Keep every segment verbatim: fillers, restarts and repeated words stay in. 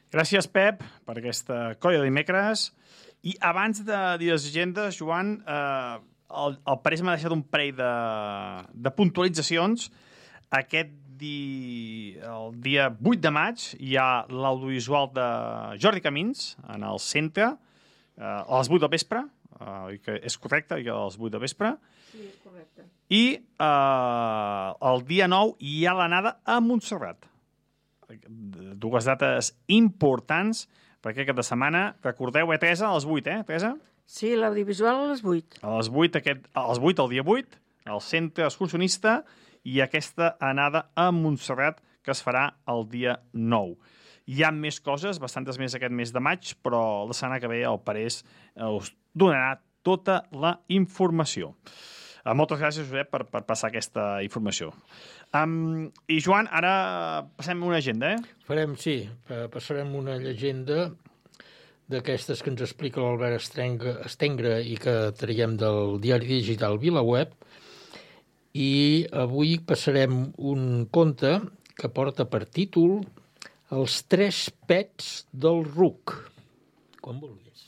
Gràcies, Pep, per aquesta colla de dimecres. I abans de dir les agendes, Joan, eh, el, el Parés m'ha deixat un parell de, de puntualitzacions. Aquest di, el dia vuit de maig hi ha l'audiovisual de Jordi Camins en el centre, eh, a les vuit del vespre, eh, que és correcte, a les vuit del vespre. Sí, és correcte. I eh, el dia nou hi ha l'anada a Montserrat. Dues dates importants per aquest cap de setmana. Recordeu, eh, Teresa, a les vuit, eh, Teresa? Sí, l'audiovisual a les vuit. A les vuit, aquest, a les vuit, el dia vuit, al centre excursionista, i aquesta anada a Montserrat que es farà el dia nou. Hi ha més coses, bastantes més aquest mes de maig, però la setmana que ve el Parés us donarà tota la informació. Uh, moltes gràcies, Josep, per, per passar aquesta informació. Um, I, Joan, ara passem una agenda, eh? Farem, sí, passarem una llegenda d'aquestes que ens explica l'Albert Estengre i que traiem del diari digital VilaWeb. I avui passarem un conte que porta per títol Els tres pets del ruc. Quan vulguis.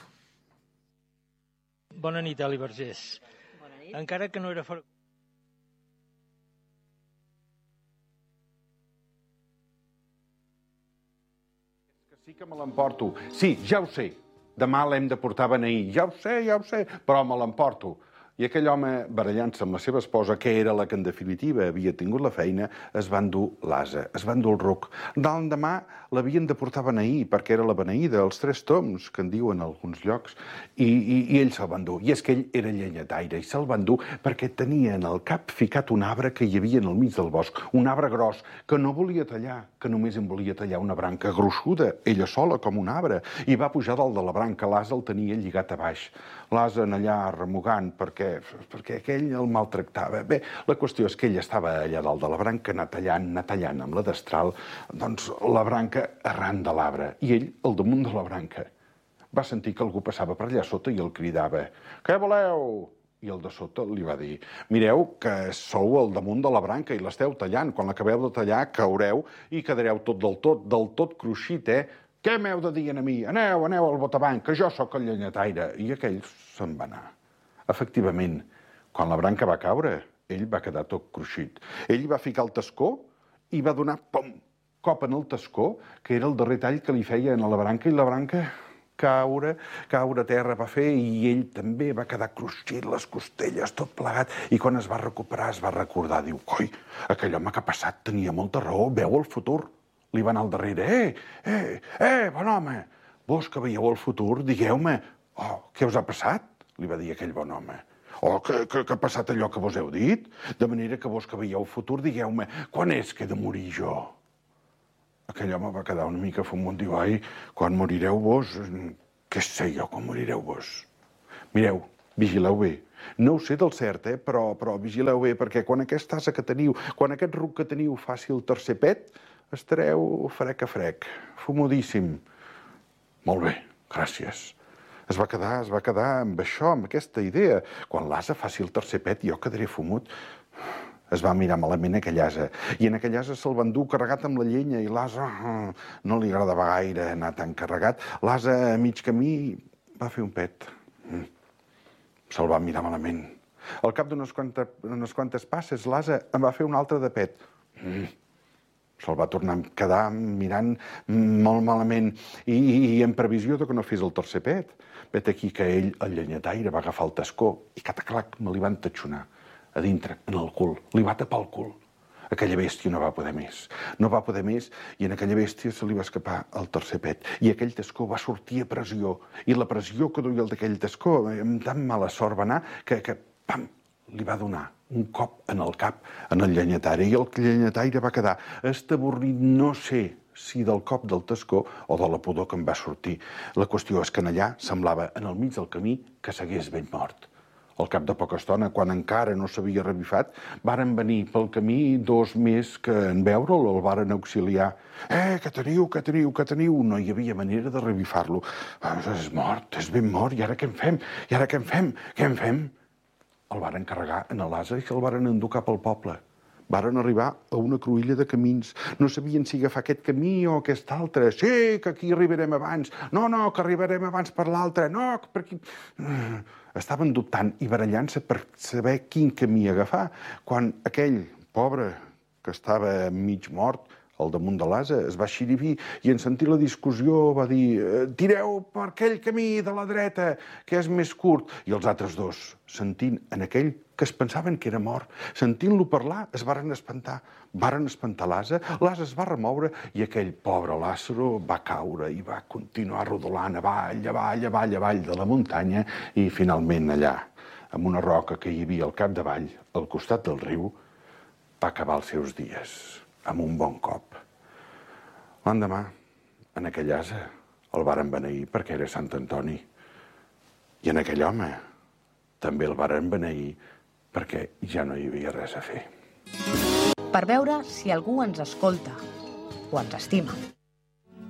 Bona nit, Ali Vergés. Bona nit. Encara que no era fora... Sí que me l'emporto. Sí, ja ho sé. Demà l'hem de portar a beneir. Ja ho sé, ja ho sé, però me l'emporto. I aquell home, barallant-se amb la seva esposa, que era la que en definitiva havia tingut la feina, es van dur l'ase, es van dur el ruc. L'endemà l'havien de portar a beneir, perquè era la beneïda, els tres toms, que en diuen a alguns llocs, i, i, i ell se'l van dur. I és que ell era llenyataire, i se'l van dur perquè tenia en el cap ficat un arbre que hi havia en el mig del bosc, un arbre gros, que no volia tallar, que només en volia tallar una branca gruixuda, ella sola com un arbre, i va pujar dalt de la branca, l'ase el tenia lligat a baix. L'ase en allà remugant perquè, perquè aquell el maltractava. Bé, la qüestió és que ell estava allà dalt de la branca, anar tallant, anar tallant amb la destral, doncs la branca arran de l'arbre, i ell al damunt de la branca. Va sentir que algú passava per allà sota i el cridava: «Què voleu?» I el de sota li va dir: «Mireu que sou al damunt de la branca i l'esteu tallant. Quan l'acabeu de tallar caureu i quedareu tot del tot, del tot cruixit, eh? Què m'heu de dir a mi? Aneu, aneu al botabanc, que jo sóc el llenyataire». I aquell se'n va anar. Efectivament, quan la branca va caure, ell va quedar tot cruixit. Ell va ficar el tascó i va donar, pom, cop en el tascó, que era el darrer tall que li feia a la branca, i la branca caure, caure a terra va fer, i ell també va quedar cruixit, les costelles, tot plegat, i quan es va recuperar es va recordar, diu: «Coi, aquell home que ha passat tenia molta raó, veu el futur». Li va anar al darrere: «Eh, eh, eh, bon home, vos que veieu el futur, digueu-me». «Oh, què us ha passat?», li va dir aquell bon home. «Oh, que, que, que ha passat allò que vos heu dit? De manera que vos que veieu el futur, digueu-me, quan és que he de morir jo?» Aquell home va quedar una mica fumut, diu: «Ai, quan morireu vos, què sé jo, quan morireu vos?» Mireu, vigileu bé. No ho sé del cert, eh? però, però vigileu bé, perquè quan aquest ase que teniu, quan aquest ruc que teniu faci el tercer pet, estareu frec a frec, fumudíssim. Molt bé, gràcies. Es va quedar, es va quedar amb això, amb aquesta idea. Quan l'ase faci el tercer pet, jo quedaré fumut. Es va mirar malament aquell ase, i en aquell ase se'l van dur carregat amb la llenya, i l'ase no li agradava gaire anar tan carregat. L'ase a mig camí va fer un pet. Se'l va mirar malament. Al cap d'unes quantes, unes quantes passes, l'ase en va fer un altre de pet. Se'l va tornar a quedar mirant molt malament, i, i en previsió de que no fes el tercer pet. Vet aquí que ell, el llenyataire, va agafar el tascó i cataclac, me li van tatxonar a dintre, en el cul. Li va tapar el cul. Aquella bèstia no va poder més. No va poder més, i en aquella bèstia se li va escapar el tercer pet. I aquell tascó va sortir a pressió. I la pressió que duia el d'aquell tascó, amb tan mala sort va anar, que, que pam, li va donar un cop en el cap en el llenyataire, i el llenyataire va quedar estaborrit, no sé si del cop del tascó o de la pudor que em va sortir. La qüestió és que allà semblava, en el mig del camí, que s'hagués ben mort. Al cap de poca estona, quan encara no s'havia revifat, varen venir pel camí dos més que en veure'l el varen auxiliar. «Eh, què teniu, què teniu, què teniu?» No hi havia manera de revifar-lo. «És mort, és ben mort, i ara què en fem? I ara què en fem? Què en fem?» El varen carregar en l'ase i se'l varen endur cap al poble. Varen arribar a una cruïlla de camins. No sabien si agafar aquest camí o aquest altre. Sí, que aquí arribarem abans. No, no, que arribarem abans per l'altre. No, que per aquí... Estaven dubtant i barallant-se per saber quin camí agafar, quan aquell pobre que estava mig mort al damunt de l'ase es va xirivir i en sentir la discussió va dir «Tireu per aquell camí de la dreta, que és més curt». I els altres dos, sentint en aquell que es pensaven que era mort, sentint-lo parlar, es varen espantar. Varen espantar l'ase, l'ase es va remoure i aquell pobre Lázaro va caure i va continuar rodolant avall, avall, avall, avall de la muntanya i finalment allà, amb una roca que hi havia al capdavall, al costat del riu, va acabar els seus dies amb un bon cop. L'endemà, en aquell ase, el varen beneir perquè era Sant Antoni. I en aquell home també el varen beneir perquè ja no hi havia res a fer. Per veure si algú ens escolta o ens estima.